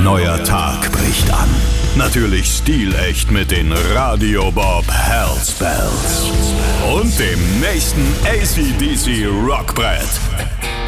neuer Tag bricht an. Natürlich stilecht mit den Radio Bob Hellspells. Und dem nächsten AC/DC Rockbrett.